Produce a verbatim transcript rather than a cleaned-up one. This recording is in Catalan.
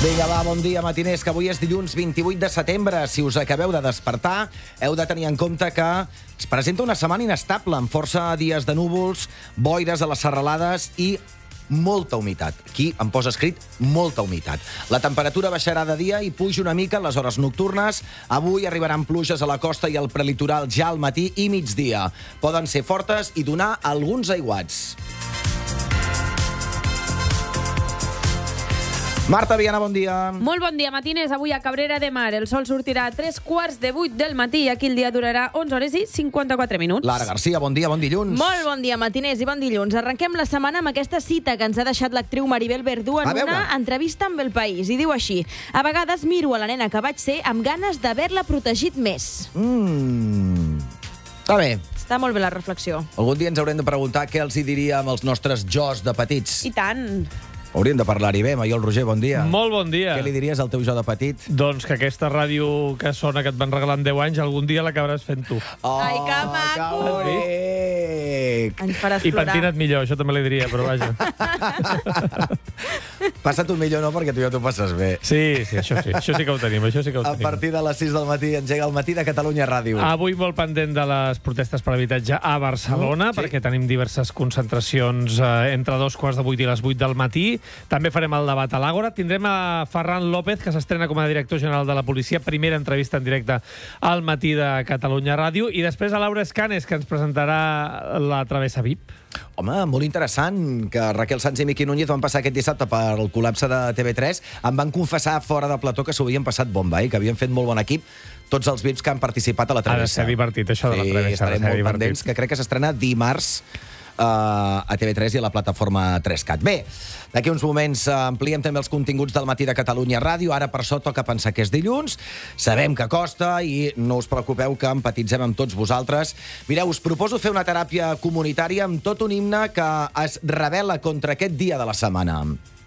Vinga, va, bon dia, matiners, que avui és dilluns vint-i-vuit de setembre. Si us acabeu de despertar, heu de tenir en compte que es presenta una setmana inestable, amb força dies de núvols, boires a les serralades i molta humitat. Aquí em posa escrit molta humitat. La temperatura baixarà de dia i puja una mica en les hores nocturnes. Avui arribaran pluges a la costa i al prelitoral ja al matí i migdia. Poden ser fortes i donar alguns aiguats. Marta Viana, bon dia. Molt bon dia, matiners. Avui a Cabrera de Mar el sol sortirà a tres quarts de vuit del matí i aquí el dia durarà onze hores i cinquanta-quatre minuts. Lara Garcia, bon dia, bon dilluns. Molt bon dia, matiners, i bon dilluns. Arrenquem la setmana amb aquesta cita que ens ha deixat l'actriu Maribel Verdú en una entrevista amb El País. I diu així: a vegades miro a la nena que vaig ser amb ganes d'haver-la protegit més. Mm. Està bé. Està molt bé la reflexió. Algun dia ens haurem de preguntar què els hi diríem als nostres jos de petits. I tant. Hauríem de parlar-hi bé. Maiol Roger, bon dia. Molt bon dia. Què li diries al teu jo de petit? Doncs que aquesta ràdio que sona, que et van regalar en deu anys, algun dia l'acabaràs fent tu. Oh, Ai, que maco! Que Ens faràs I plorar. pentina't millor, això també li diria, però vaja. Passa tu millor, no? Perquè tu ja t'ho passes bé. Sí, sí, això sí, això sí que ho tenim, això sí que ho A tenim. partir de les sis del matí engega el matí de Catalunya Ràdio. Avui molt pendent de les protestes per l'habitatge a Barcelona, Mm, sí. perquè tenim diverses concentracions eh, entre dos quarts de vuit i les vuit del matí. També farem el debat a l'Àgora. Tindrem a Ferran López, que s'estrena com a director general de la policia. Primera entrevista en directe al matí de Catalunya Ràdio. I després a Laura Escanes, que ens presentarà la Travessa V I P. Home, molt interessant que Raquel Sanz i Miqui Núñez van passar aquest dissabte per el col·lapse de T V tres. Em van confessar fora de plató que s'ho havien passat bomba, eh? Que havien fet molt bon equip tots els V I Ps que han participat a la Ha de Travessa. ser divertit, això de la Sí, Travessa. ha de estarem ser molt divertit. pendents, que crec que s'estrena dimarts Uh, a T V tres i a la plataforma tres cat. Bé, d'aquí uns moments uh, ampliem també els continguts del matí de Catalunya Ràdio. Ara, per això, toca pensar que és dilluns. Sabem que costa i no us preocupeu que empatitzem amb tots vosaltres. Mireu, us proposo fer una teràpia comunitària amb tot un himne que es rebel·la contra aquest dia de la setmana.